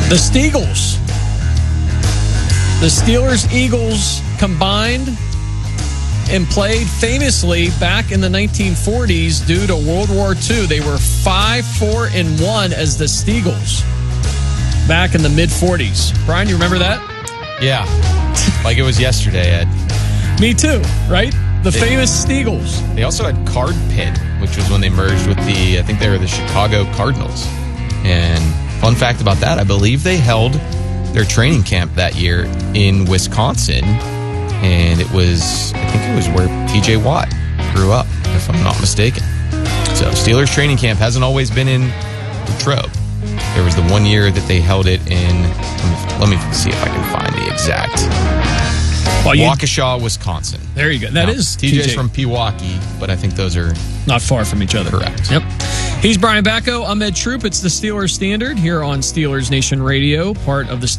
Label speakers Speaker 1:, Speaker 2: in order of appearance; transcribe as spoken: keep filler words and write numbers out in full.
Speaker 1: The Steagles. The Steelers-Eagles combined and played famously back in the nineteen forties due to World War Two. They were five, four, and one as the Steagles back in the mid-forties. Brian, you remember that?
Speaker 2: Yeah. Like it was yesterday, Ed.
Speaker 1: Me too, right? The
Speaker 2: They-
Speaker 1: famous Steagles.
Speaker 2: They also had Card Pit, which was when they merged with the, I think they were the Chicago Cardinals. And fun fact about that, I believe they held their training camp that year in Wisconsin. And it was, I think it was where T J Watt grew up, if I'm not mistaken. So Steelers training camp hasn't always been in Latrobe. There was the one year that they held it in, let me, let me see if I can find the exact.
Speaker 1: Well, you-
Speaker 2: Waukesha, Wisconsin.
Speaker 1: There you go. That
Speaker 2: Now,
Speaker 1: is
Speaker 2: T J's
Speaker 1: T J.
Speaker 2: from Pewaukee, but I think those are
Speaker 1: Not far from each other.
Speaker 2: correct.
Speaker 1: Yep. He's Brian Bacco. I'm Ed Troop. It's the Steelers Standard here on Steelers Nation Radio, part of the